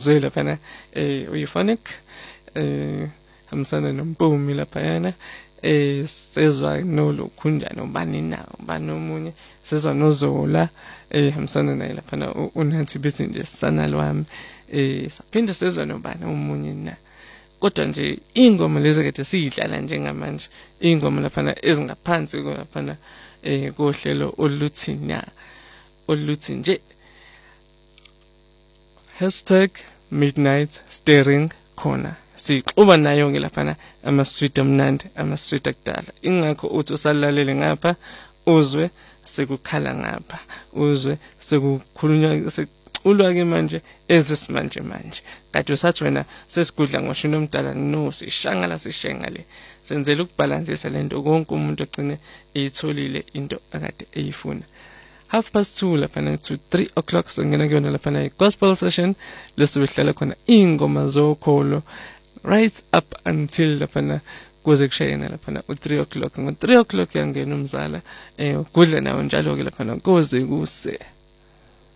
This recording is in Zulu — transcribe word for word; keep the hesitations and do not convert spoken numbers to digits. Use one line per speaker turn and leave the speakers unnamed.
uzwe laphana eh Euphonic eh hamsana noMpumi laphayana eh sezwa nolokhunjana ubani na ubani omunye sezwa noZola eh hamsana naye laphana unathi bethi nje sana lwami eh saphinda sezwa nobani omunye na kodwa nje ingoma lezi kade siyidlala njengamanje ingoma laphana ezingaphansi laphana eh kohlelo oluthina oluthi nje hashtag midnight staring corner sixuba nayo ke laphana ama street amnandi ama street akudala ingakho uthi usalalele ngapha uzwe sekukhala ngapha uzwe sekukhulunywa sekuculwa ke manje ezisimanje manje kade usathi wena sesigudla ngoshini omdala no sishangala sishengale senzela ukubalansisa lento konke umuntu ogcine eyitholile into akade eyifuna half past two laphana to three o'clock songena kuyona laphana i-gospel session lesihlala khona ingoma zokholo right up until laphana kuze kushayena laphana u three o'clock ngo three o'clock yangena umzala eh kudla nawo njalo ke laphana kuze kuse